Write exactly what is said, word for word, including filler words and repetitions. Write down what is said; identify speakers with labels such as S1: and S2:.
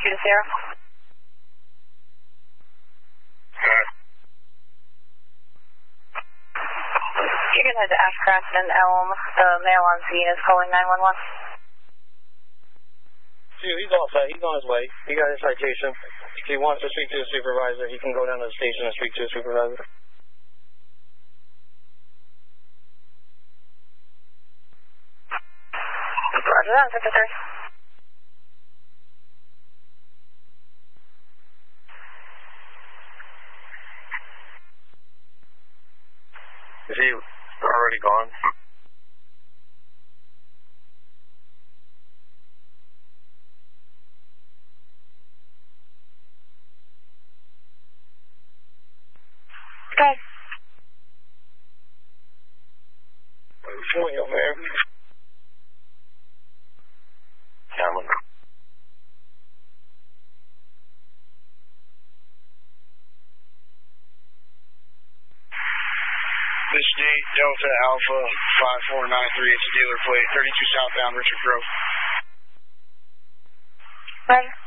S1: two to zero. You can head to Ashcraft and Elm. The male on scene is calling nine one one.
S2: Dude, he's all set. He's on his way. He got his citation. If he wants to speak to the supervisor, he can go down to the station and speak to the supervisor.
S1: Roger that, Secretary.
S2: Is he already gone?
S1: Okay.
S2: Wait a minute. Cameron.
S3: This date, Delta Alpha five four nine three, it's a dealer plate, thirty-two southbound Richard Grove.
S1: Roger.